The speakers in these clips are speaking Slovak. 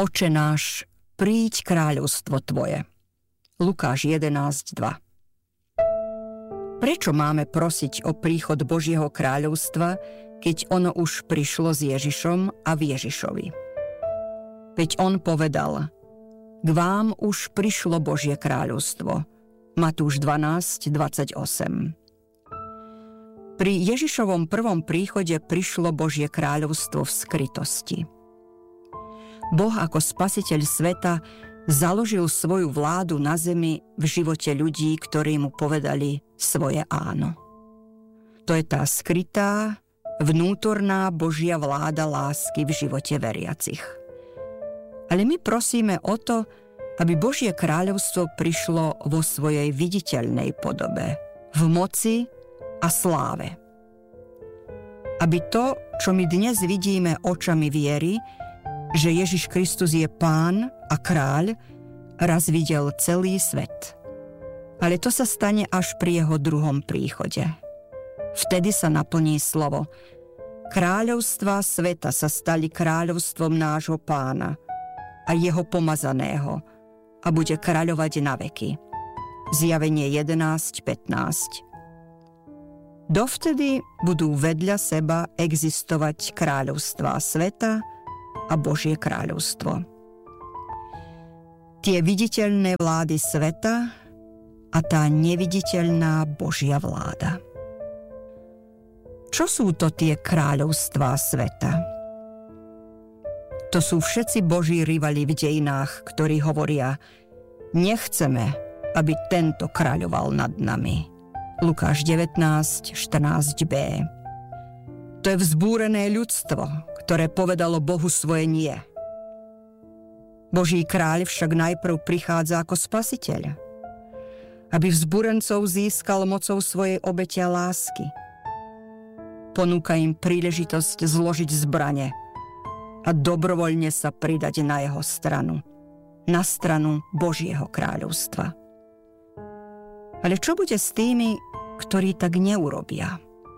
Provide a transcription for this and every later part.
Oče náš, príď kráľovstvo Tvoje. Lukáš 11:2. Prečo máme prosiť o príchod Božieho kráľovstva, keď ono už prišlo s Ježišom a v Ježišovi? Veď on povedal: K vám už prišlo Božie kráľovstvo. Matúš 12:28. Pri Ježišovom prvom príchode prišlo Božie kráľovstvo v skrytosti. Boh ako spasiteľ sveta založil svoju vládu na zemi v živote ľudí, ktorí mu povedali svoje áno. To je tá skrytá, vnútorná Božia vláda lásky v živote veriacich. Ale my prosíme o to, aby Božie kráľovstvo prišlo vo svojej viditeľnej podobe, v moci a sláve. Aby to, čo my dnes vidíme očami viery, že Ježiš Kristus je Pán a Kráľ, raz videl celý svet. Ale to sa stane až pri jeho druhom príchode. Vtedy sa naplní slovo: Kráľovstvá sveta sa stali kráľovstvom nášho Pána a jeho pomazaného a bude kráľovať na veky. Zjavenie 11:15. Dovtedy budú vedľa seba existovať kráľovstvá sveta a Božie kráľovstvo. Tie viditeľné vlády sveta a tá neviditeľná Božia vláda. Čo sú to tie kráľovstvá sveta? To sú všetci Boží rivali v dejinách, ktorí hovoria: nechceme, aby tento kráľoval nad nami. Lukáš 19:14b. To je vzbúrené ľudstvo, ktoré povedalo Bohu svoje nie. Boží kráľ však najprv prichádza ako spasiteľ, aby vzbúrencov získal mocou svojej obete a lásky. Ponúka im príležitosť zložiť zbrane a dobrovoľne sa pridať na jeho stranu, na stranu Božieho kráľovstva. Ale čo bude s tými, ktorí tak neurobia?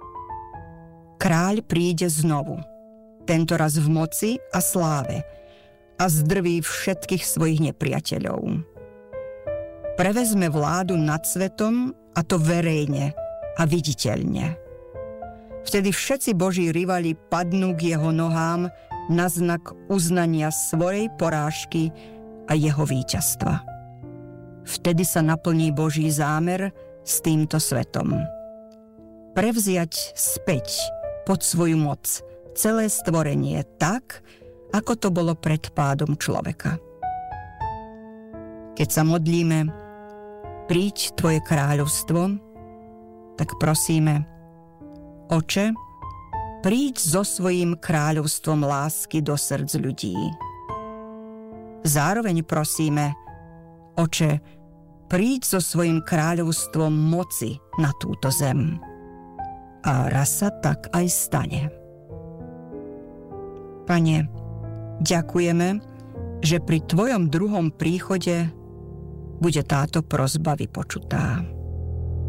Kráľ príde znovu, tentoraz v moci a sláve, a zdrví všetkých svojich nepriateľov. Prevezme vládu nad svetom, a to verejne a viditeľne. Vtedy všetci Boží rivali padnú k jeho nohám na znak uznania svojej porážky a jeho víťazstva. Vtedy sa naplní Boží zámer s týmto svetom. Prevziať späť pod svoju moc celé stvorenie tak, ako to bolo pred pádom človeka. Keď sa modlíme: príď Tvoje kráľovstvo, tak prosíme: Oče, príď so svojím kráľovstvom lásky do srdc ľudí. Zároveň prosíme: Oče, príď so svojím kráľovstvom moci na túto zem. A raz sa tak aj stane. Pane, ďakujeme, že pri Tvojom druhom príchode bude táto prosba vypočutá.